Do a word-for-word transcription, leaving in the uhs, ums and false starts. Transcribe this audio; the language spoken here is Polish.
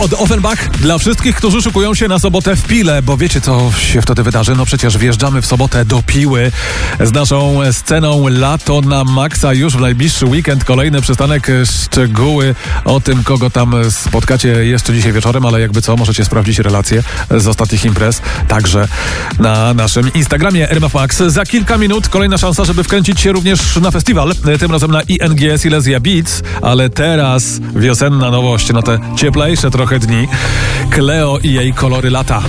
Od Offenbach dla wszystkich, którzy szykują się na sobotę w Pile, bo wiecie, co się wtedy wydarzy? No przecież wjeżdżamy w sobotę do Piły z naszą sceną Lato na Maxa. Już w najbliższy weekend kolejny przystanek. Szczegóły o tym, kogo tam spotkacie jeszcze dzisiaj wieczorem, ale jakby co, możecie sprawdzić relacje z ostatnich imprez także na naszym Instagramie R M F Max. Za kilka minut kolejna szansa, żeby wkręcić się również na festiwal, tym razem na I N G Silesia Beats, ale teraz wiosenna nowość na te cieplejsze trochę dni. Cleo i jej kolory lata.